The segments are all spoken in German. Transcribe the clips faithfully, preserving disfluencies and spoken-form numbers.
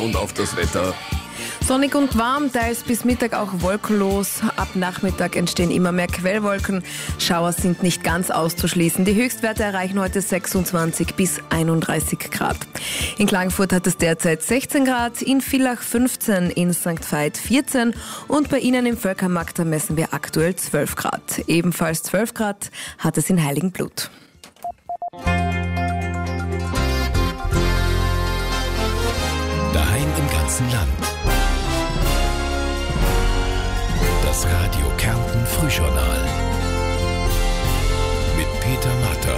Und auf das Wetter. Sonnig und warm, teils bis Mittag auch wolkenlos. Ab Nachmittag entstehen immer mehr Quellwolken. Schauer sind nicht ganz auszuschließen. Die Höchstwerte erreichen heute sechsundzwanzig bis einunddreißig Grad. In Klagenfurt hat es derzeit sechzehn Grad, in Villach fünfzehn, in Sankt Veit vierzehn und bei Ihnen im Völkermarkt messen wir aktuell zwölf Grad. Ebenfalls zwölf Grad hat es in Heiligenblut. Daheim im ganzen Land. Das Radio Kärnten Frühjournal mit Peter Matter.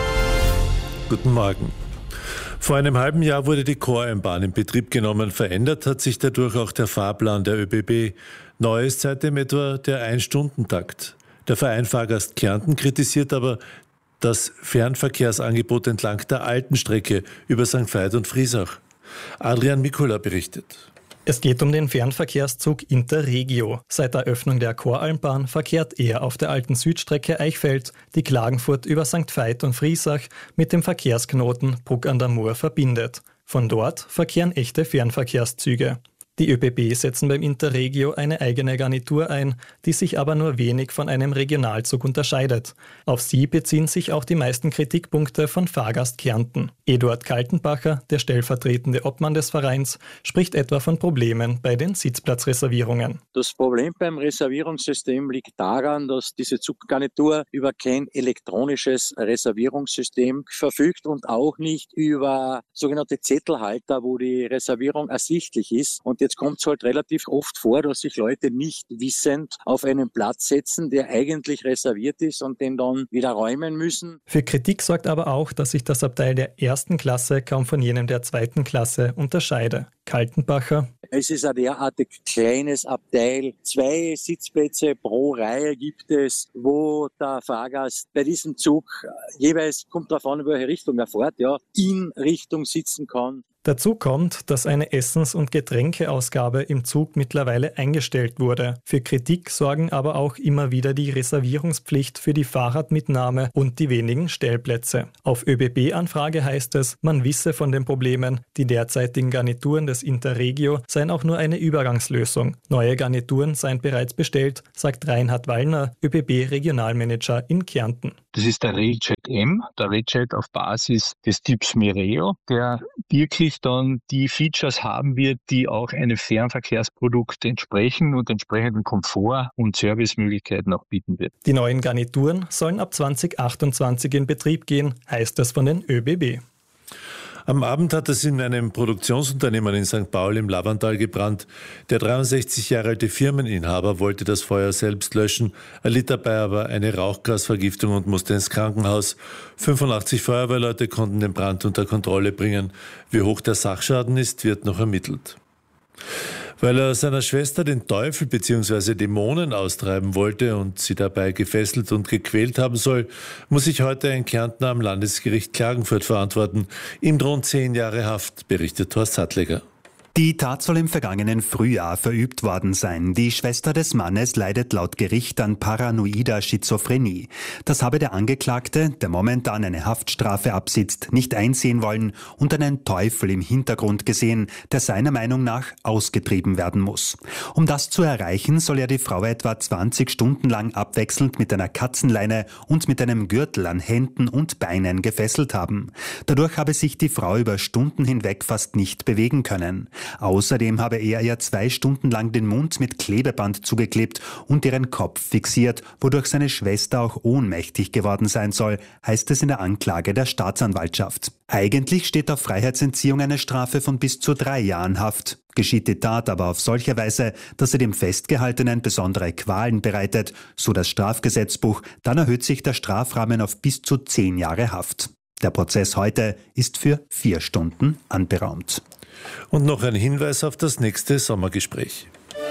Guten Morgen. Vor einem halben Jahr wurde die Choreinbahn in Betrieb genommen. Verändert hat sich dadurch auch der Fahrplan der ÖBB. Neu ist seitdem etwa der Ein-Stunden-Takt. Der Verein Fahrgast Kärnten kritisiert aber das Fernverkehrsangebot entlang der alten Strecke über Sankt Veit und Friesach. Adrian Mikula berichtet. Es geht um den Fernverkehrszug Interregio. Seit der Eröffnung der Choralmbahn verkehrt er auf der alten Südstrecke Eichfeld, die Klagenfurt über Sankt Veit und Friesach mit dem Verkehrsknoten Bruck an der Mur verbindet. Von dort verkehren echte Fernverkehrszüge. Die ÖBB setzen beim Interregio eine eigene Garnitur ein, die sich aber nur wenig von einem Regionalzug unterscheidet. Auf sie beziehen sich auch die meisten Kritikpunkte von Fahrgast Kärnten. Eduard Kaltenbacher, der stellvertretende Obmann des Vereins, spricht etwa von Problemen bei den Sitzplatzreservierungen. Das Problem beim Reservierungssystem liegt daran, dass diese Zuggarnitur über kein elektronisches Reservierungssystem verfügt und auch nicht über sogenannte Zettelhalter, wo die Reservierung ersichtlich ist. Und jetzt kommt es halt relativ oft vor, dass sich Leute nicht wissend auf einen Platz setzen, der eigentlich reserviert ist und den dann wieder räumen müssen. Für Kritik sorgt aber auch, dass sich das Abteil der ersten Klasse kaum von jenem der zweiten Klasse unterscheide. Kaltenbacher. Es ist ein derartig kleines Abteil. Zwei Sitzplätze pro Reihe gibt es, wo der Fahrgast bei diesem Zug jeweils, kommt darauf an, in welche Richtung er fährt, ja, in Richtung sitzen kann. Dazu kommt, dass eine Essens- und Getränkeausgabe im Zug mittlerweile eingestellt wurde. Für Kritik sorgen aber auch immer wieder die Reservierungspflicht für die Fahrradmitnahme und die wenigen Stellplätze. Auf ÖBB-Anfrage heißt es, man wisse von den Problemen. Die derzeitigen Garnituren des Interregio seien auch nur eine Übergangslösung. Neue Garnituren seien bereits bestellt, sagt Reinhard Wallner, ÖBB-Regionalmanager in Kärnten. Das ist der Railjet M, der Railjet auf Basis des Typs Mireo, der wirklich dann die Features haben wird, die auch einem Fernverkehrsprodukt entsprechen und entsprechenden Komfort und Servicemöglichkeiten auch bieten wird. Die neuen Garnituren sollen ab zwanzig achtundzwanzig in Betrieb gehen, heißt es von den ÖBB. Am Abend hat es in einem Produktionsunternehmen in Sankt Paul im Lavantal gebrannt. Der dreiundsechzig Jahre alte Firmeninhaber wollte das Feuer selbst löschen, erlitt dabei aber eine Rauchgasvergiftung und musste ins Krankenhaus. fünfundachtzig Feuerwehrleute konnten den Brand unter Kontrolle bringen. Wie hoch der Sachschaden ist, wird noch ermittelt. Weil er seiner Schwester den Teufel bzw. Dämonen austreiben wollte und sie dabei gefesselt und gequält haben soll, muss sich heute ein Kärntner am Landesgericht Klagenfurt verantworten. Ihm drohen zehn Jahre Haft, berichtet Horst Sattleger. Die Tat soll im vergangenen Frühjahr verübt worden sein. Die Schwester des Mannes leidet laut Gericht an paranoider Schizophrenie. Das habe der Angeklagte, der momentan eine Haftstrafe absitzt, nicht einsehen wollen und einen Teufel im Hintergrund gesehen, der seiner Meinung nach ausgetrieben werden muss. Um das zu erreichen, soll er die Frau etwa zwanzig Stunden lang abwechselnd mit einer Katzenleine und mit einem Gürtel an Händen und Beinen gefesselt haben. Dadurch habe sich die Frau über Stunden hinweg fast nicht bewegen können. Außerdem habe er ihr zwei Stunden lang den Mund mit Klebeband zugeklebt und ihren Kopf fixiert, wodurch seine Schwester auch ohnmächtig geworden sein soll, heißt es in der Anklage der Staatsanwaltschaft. Eigentlich steht auf Freiheitsentziehung eine Strafe von bis zu drei Jahren Haft. Geschieht die Tat aber auf solche Weise, dass er dem Festgehaltenen besondere Qualen bereitet, so das Strafgesetzbuch, dann erhöht sich der Strafrahmen auf bis zu zehn Jahre Haft. Der Prozess heute ist für vier Stunden anberaumt. Und noch ein Hinweis auf das nächste Sommergespräch.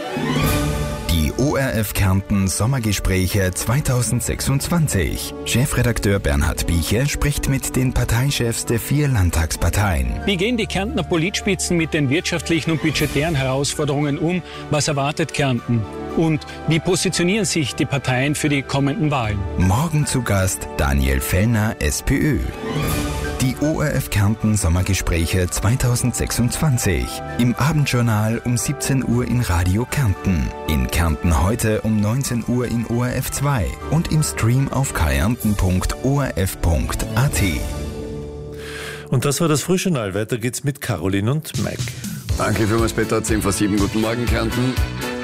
Die O R F Kärnten Sommergespräche zweitausendsechsundzwanzig. Chefredakteur Bernhard Bieche spricht mit den Parteichefs der vier Landtagsparteien. Wie gehen die Kärntner Politspitzen mit den wirtschaftlichen und budgetären Herausforderungen um? Was erwartet Kärnten? Und wie positionieren sich die Parteien für die kommenden Wahlen? Morgen zu Gast Daniel Fellner, SPÖ. Die O R F Kärnten Sommergespräche zweitausendsechsundzwanzig. Im Abendjournal um siebzehn Uhr in Radio Kärnten. In Kärnten heute um neunzehn Uhr in O R F zwei und im Stream auf kärnten punkt o r f punkt a t. Und das war das Frühjournal. Weiter geht's mit Caroline und Mike. Danke vielmals, Peter. zehn vor sieben. Guten Morgen, Kärnten.